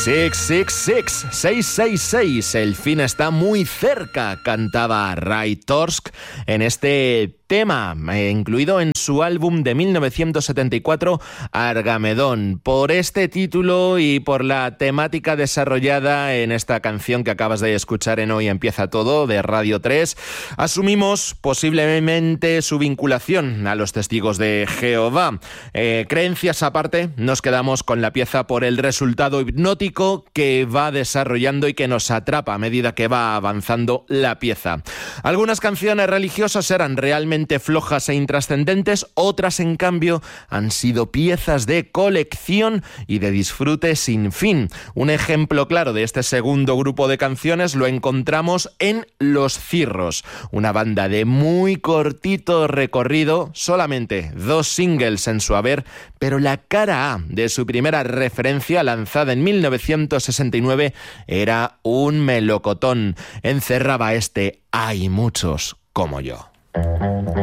666, 666, el fin está muy cerca, cantaba Ray Torsk en este tema, incluido en su álbum de 1974, Argamedón. Por este título y por la temática desarrollada en esta canción que acabas de escuchar en Hoy Empieza Todo, de Radio 3, asumimos posiblemente su vinculación a los Testigos de Jehová. Creencias aparte, nos quedamos con la pieza por el resultado hipnótico que va desarrollando y que nos atrapa a medida que va avanzando la pieza. Algunas canciones religiosas eran realmente flojas e intrascendentes, otras en cambio han sido piezas de colección y de disfrute sin fin. Un ejemplo claro de este segundo grupo de canciones lo encontramos en Los Cirros, una banda de muy cortito recorrido, solamente 2 singles en su haber, pero la cara A de su primera referencia, lanzada en 1969, era un melocotón. Encerraba este "Hay muchos como yo".